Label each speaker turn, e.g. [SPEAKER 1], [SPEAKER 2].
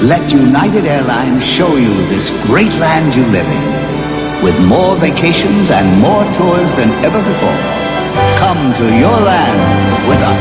[SPEAKER 1] Let United Airlines show you this great land you live in, with more vacations and more tours than ever before. Come to your land with us.